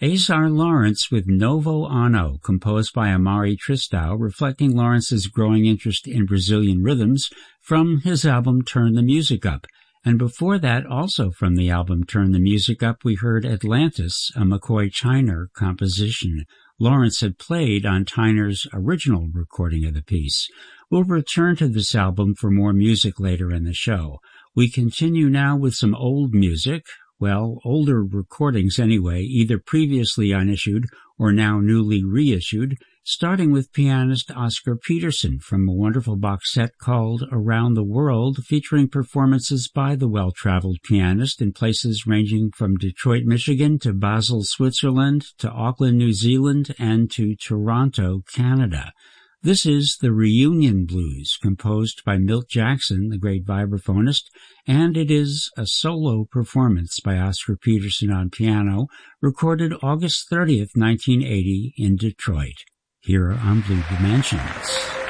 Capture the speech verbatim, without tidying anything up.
Azar Lawrence with Novo Ano, composed by Amari Tristão, reflecting Lawrence's growing interest in Brazilian rhythms from his album Turn the Music Up. And before that, also from the album Turn the Music Up, we heard Atlantis, a McCoy Tyner composition. Lawrence had played on Tyner's original recording of the piece. We'll return to this album for more music later in the show. We continue now with some old music, well, older recordings anyway, either previously unissued or now newly reissued, starting with pianist Oscar Peterson from a wonderful box set called Around the World, featuring performances by the well-traveled pianist in places ranging from Detroit, Michigan to Basel, Switzerland, to Auckland, New Zealand, and to Toronto, Canada. This is the Reunion Blues, composed by Milt Jackson, the great vibraphonist, and it is a solo performance by Oscar Peterson on piano, recorded August thirtieth, nineteen eighty in Detroit, here on Blue Dimensions.